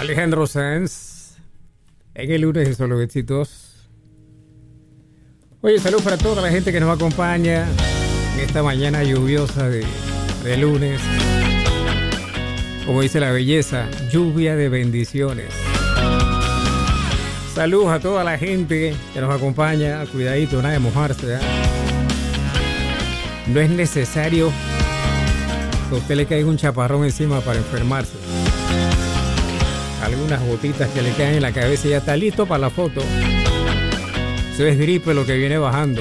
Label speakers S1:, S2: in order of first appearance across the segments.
S1: Alejandro Sanz, en el lunes de Solo Éxitos. Oye, salud para toda la gente que nos acompaña en esta mañana lluviosa de lunes. Como dice la belleza, lluvia de bendiciones. Saludos a toda la gente que nos acompaña. Cuidadito, nada de mojarse, ¿eh? No es necesario que a usted le caiga un chaparrón encima para enfermarse. Algunas gotitas que le caen en la cabeza y ya está listo para la foto. Eso es gripe lo que viene bajando.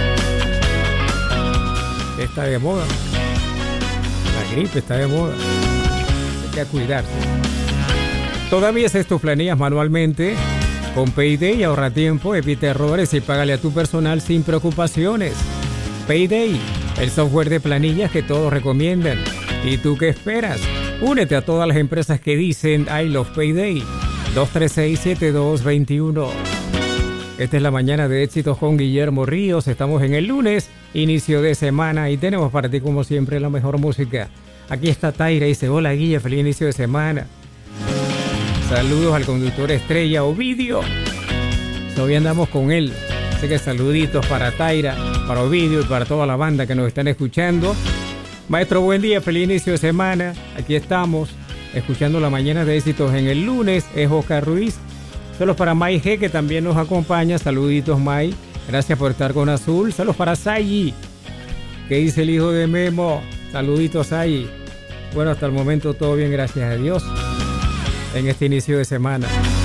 S1: Está de moda. La gripe está de moda. Hay que cuidarse. Todavía haces tus planillas manualmente. Con Payday ahorra tiempo, evita errores y págale a tu personal sin preocupaciones. Payday, el software de planillas que todos recomiendan. ¿Y tú qué esperas? Únete a todas las empresas que dicen I love Payday. 236-7221. Esta es la mañana de éxitos con Guillermo Ríos. Estamos en el lunes, inicio de semana, y tenemos para ti como siempre la mejor música. Aquí está Taira y dice: hola Guille, feliz inicio de semana. Saludos al conductor estrella Ovidio. Todavía andamos con él. Así que saluditos para Taira, para Ovidio y para toda la banda que nos están escuchando. Maestro, buen día, feliz inicio de semana. Aquí estamos, escuchando la mañana de éxitos en el lunes. Es Oscar Ruiz. Saludos para May G, que también nos acompaña. Saluditos, May. Gracias por estar con Azul. Saludos para Sayi. ¿Qué dice el hijo de Memo? Saluditos, Sayi. Bueno, hasta el momento todo bien, gracias a Dios. En este inicio de semana.